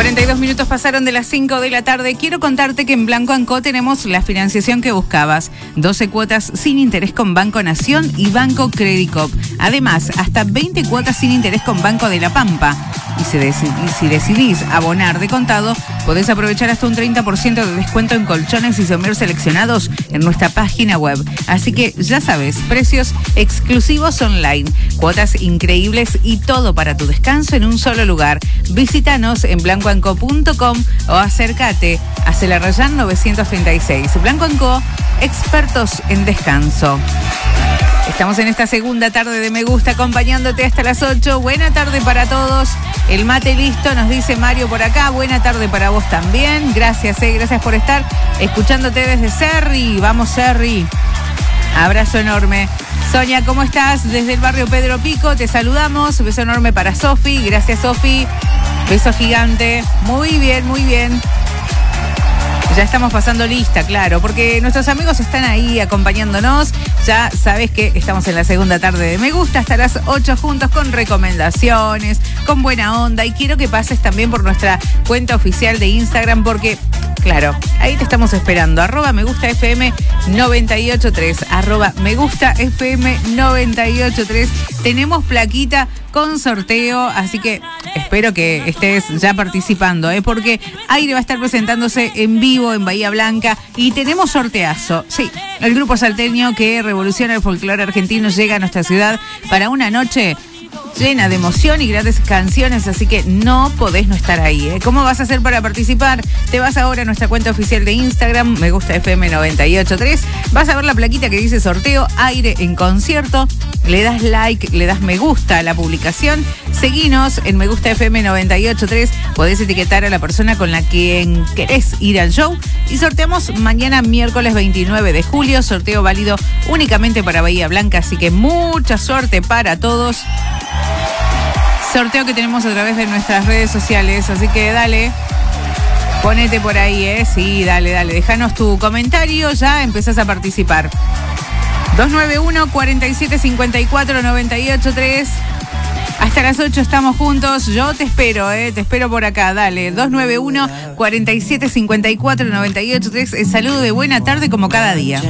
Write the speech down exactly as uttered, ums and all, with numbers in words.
cuarenta y dos minutos pasaron de las cinco de la tarde. Quiero contarte que en Blanco and Co tenemos la financiación que buscabas. doce cuotas sin interés con Banco Nación y Banco Credicop. Además, hasta veinte cuotas sin interés con Banco de la Pampa. Y si, dec- y si decidís abonar de contado, podés aprovechar hasta un treinta por ciento de descuento en colchones y sombreros seleccionados en nuestra página web. Así que ya sabes, precios exclusivos online, cuotas increíbles y todo para tu descanso en un solo lugar. Visítanos en blanco and co punto com o acércate a Celarrayán novecientos treinta y seis. Blanco and Co, expertos en descanso. Estamos en esta segunda tarde de Me Gusta acompañándote hasta las ocho. Buena tarde para todos. El mate listo, nos dice Mario por acá. Buena tarde para vos también. Gracias, eh, gracias por estar escuchándote desde Cerri. Vamos, Cerri. Abrazo enorme. Sonia, ¿cómo estás? Desde el barrio Pedro Pico te saludamos. Beso enorme para Sofi. Gracias, Sofi. Beso gigante. Muy bien, muy bien. Ya estamos pasando lista, claro, porque nuestros amigos están ahí acompañándonos. Ya sabes que estamos en la segunda tarde de Me Gusta hasta las ocho juntos con recomendaciones, con buena onda. Y quiero que pases también por nuestra cuenta oficial de Instagram porque, claro, ahí te estamos esperando. Arroba Me Gusta F M noventa y ocho tres. Arroba Me Gusta F M noventa y ocho tres. Tenemos plaquita con sorteo, así que espero que estés ya participando, ¿eh? Porque Aire va a estar presentándose en vivo en Bahía Blanca y tenemos sorteazo. Sí, el grupo salteño que revoluciona el folclore argentino llega a nuestra ciudad para una noche llena de emoción y grandes canciones, así que no podés no estar ahí, ¿eh? ¿Cómo vas a hacer para participar? Te vas ahora a nuestra cuenta oficial de Instagram, Me Gusta F M noventa y ocho tres, vas a ver la plaquita que dice sorteo Aire en concierto, le das like, le das me gusta a la publicación, seguinos en Me Gusta F M noventa y ocho tres, podés etiquetar a la persona con la que querés ir al show y sorteamos mañana miércoles veintinueve de julio, sorteo válido únicamente para Bahía Blanca, así que mucha suerte para todos. Sorteo que tenemos a través de nuestras redes sociales, así que dale, ponete por ahí, ¿eh? Sí, dale, dale, déjanos tu comentario, ya empezás a participar. dos nueve uno, cuatro siete cinco cuatro, nueve ocho tres. Hasta las ocho estamos juntos, yo te espero, ¿eh? Te espero por acá, dale. dos nueve uno, cuatro siete cinco cuatro, nueve ocho tres. El saludo de buena tarde como cada día.